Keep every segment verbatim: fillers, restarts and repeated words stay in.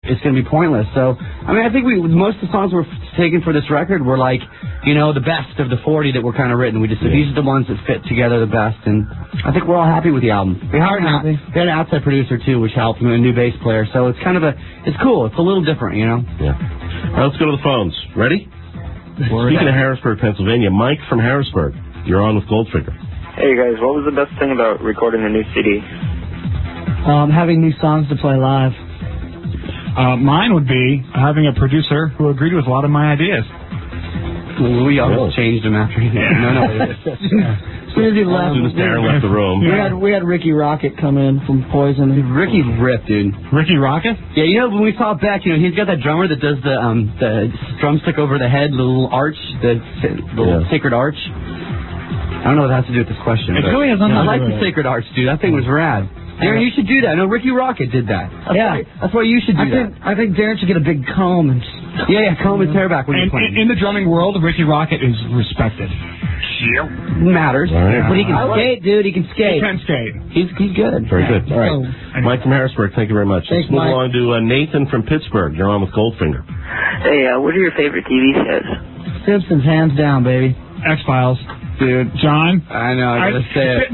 it's going to be pointless. So, I mean, I think we most of the songs we're taken for this record were like, you know, the best of the forty that were kind of written. We just said, yeah. These are the ones that fit together the best, and I think we're all happy with the album. We hired an, we had an outside producer, too, which helped, and a new bass player, so it's kind of a, it's cool. It's a little different, you know? Yeah. All right, let's go to the phones. Ready? Speaking of Harrisburg, Pennsylvania, Mike from Harrisburg, you're on with Goldfinger. Hey, guys, what was the best thing about recording a new C D? Um, having new songs to play live. Uh, mine would be having a producer who agreed with a lot of my ideas. We always changed them after he yeah. No, no. As soon as he left, as soon as Darren left the room. We had, we had Ricky Rocket come in from Poison. Ricky's ripped, dude. Ricky Rocket? Yeah, you know, when we saw Beck, you know, he's got that drummer that does the um the drumstick over the head, the little arch, the, the little yeah. sacred arch. I don't know what that has to do with this question. It really has nothing I to like do the with it. sacred arch, dude. That thing was rad. Darren, you should do that. I know Ricky Rocket did that. That's yeah. Why, that's why you should do I think, that. I think Darren should get a big comb. and Yeah, yeah, comb and hair back when and, you're playing. In the drumming world, Ricky Rocket is respected. Matters. Right. But he can I skate, dude. He can skate. He can skate. He's, he's good. Very yeah. good. All right. So, Mike from Harrisburg, thank you very much. Thanks, Let's move Mike. along to uh, Nathan from Pittsburgh. You're on with Goldfinger. Hey, uh, what are your favorite T V shows? Simpsons, hands down, baby. X-Files. Dude. John? I know, I gotta say it.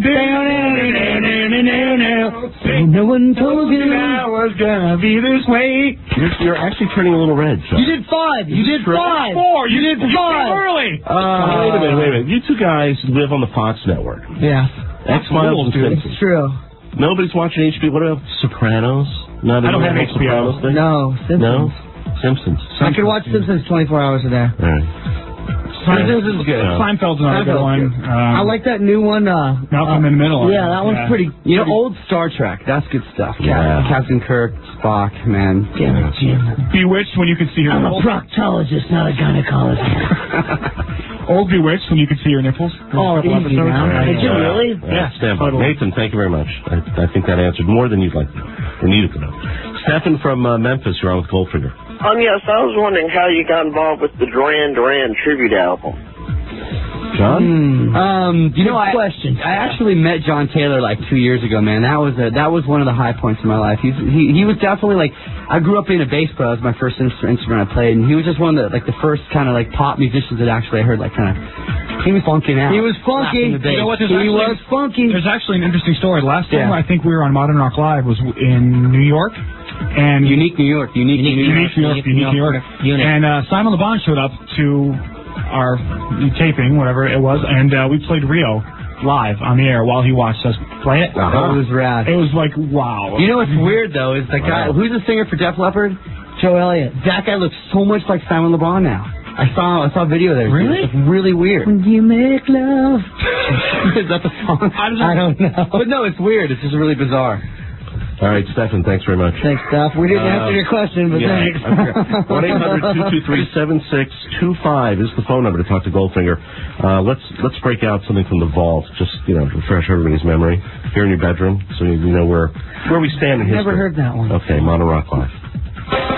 No one told you I was gonna be this way. You're, you're actually turning a little red, John. You did five. You did five. Four. You, did you five. came early. Uh, wait a minute, wait a minute. You two guys live on the Fox network. Yeah. X-Files and Simpsons. It's true. Nobody's watching H B O. What about Sopranos? Not I don't have H B O. Sopranos thing? No, Simpsons. No? Simpsons. I could watch Simpsons twenty-four hours a day. All right. Simpsons is good. Yeah. Seinfeld's another good one. Um, I like that new one. Uh, Malcolm uh, in the Middle. Yeah, that one's yeah. pretty. You know, pretty, old Star Trek. That's good stuff. Yeah. Captain Kirk, Spock, man. Damn it, Jim. Bewitched when you could see your I'm a nipples. proctologist, not a gynecologist. Old Bewitched when you could see your nipples. Oh, easy now. Right. Did you Yeah. really? Yeah. Yeah. Stand by. Totally. Nathan, thank you very much. I, I think that answered more than you'd like to know, or needed to know. Stefan from uh, Memphis, you're on with Goldfinger. Um, yes, I was wondering how you got involved with the Duran Duran tribute album. John? Mm. Um, you know, I, question. I actually met John Taylor like two years ago, man. That was a, that was one of the high points in my life. He's, he he was definitely like, I grew up being a bass player. That was my first instrument I played, and he was just one of the like the first kind of like pop musicians that actually I heard like kind of. He was funky now. He was funky. The bass. You know what? There's He actually, was funky. There's actually an interesting story. Last time Yeah. I think we were on Modern Rock Live was in New York. And Unique New York. Unique, Unique New York. Unique New York. New York. Unit. And uh, Simon Le Bon showed up to our taping, whatever it was, and uh, we played Rio live on the air while he watched us play it. Uh-huh. It was rad. It was like, wow. You know what's weird, though, is the guy, who's the singer for Def Leppard? Joe Elliott. That guy looks so much like Simon Le Bon now. I saw I saw a video there. Really? It's really weird. When you make love. Is that the song? I don't know. But no, it's weird. It's just really bizarre. All right, Stefan, thanks very much. Thanks, Steph. We didn't Uh, answer your question, but yeah. thanks. one eight hundred two two three seven six two five is the phone number to talk to Goldfinger. Uh, let's let's break out something from the vault, just, you know, refresh everybody's memory here in your bedroom so you know where where we stand in history. Never heard that one. Okay, Modern Rock Live.